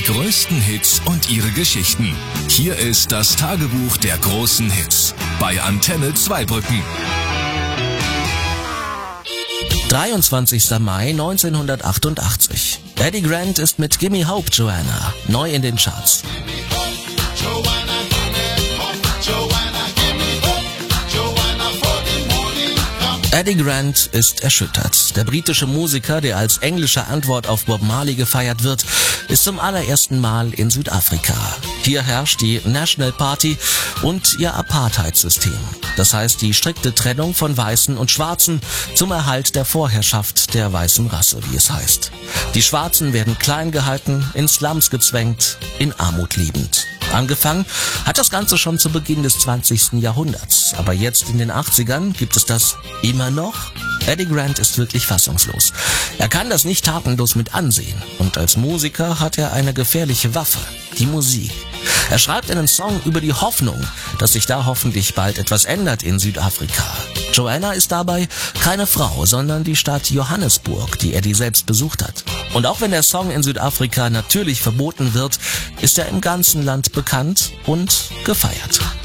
größten Hits und ihre Geschichten. Hier ist das Tagebuch der großen Hits bei Antenne Zweibrücken. 23. Mai 1988. Eddie Grant ist mit Gimme Hope Joanna neu in den Charts. Eddie Grant ist erschüttert. Der britische Musiker, der als englische Antwort auf Bob Marley gefeiert wird, ist zum allerersten Mal in Südafrika. Hier herrscht die National Party und ihr Apartheidssystem. Das heißt die strikte Trennung von Weißen und Schwarzen zum Erhalt der Vorherrschaft der weißen Rasse, wie es heißt. Die Schwarzen werden klein gehalten, in Slums gezwängt, in Armut lebend. Angefangen hat das Ganze schon zu Beginn des 20. Jahrhunderts. Aber jetzt in den 80ern gibt es das immer noch? Eddie Grant ist wirklich fassungslos. Er kann das nicht tatenlos mit ansehen. Und als Musiker hat er eine gefährliche Waffe, die Musik. Er schreibt einen Song über die Hoffnung, dass sich da hoffentlich bald etwas ändert in Südafrika. Joanna ist dabei keine Frau, sondern die Stadt Johannesburg, die Eddie selbst besucht hat. Und auch wenn der Song in Südafrika natürlich verboten wird, ist er im ganzen Land bekannt und gefeiert.